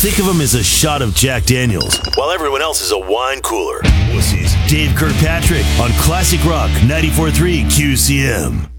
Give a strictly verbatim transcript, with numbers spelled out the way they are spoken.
Think of them as a shot of Jack Daniels, while everyone else is a wine cooler. Wussies. Dave Kirkpatrick on Classic Rock ninety-four point three Q C M.